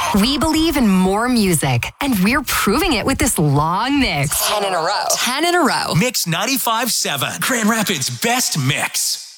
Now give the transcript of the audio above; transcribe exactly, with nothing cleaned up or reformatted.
We believe in more music, and we're proving it with this long mix. Ten in a row. Ten in a row. Mix ninety-five point seven, Grand Rapids' best mix.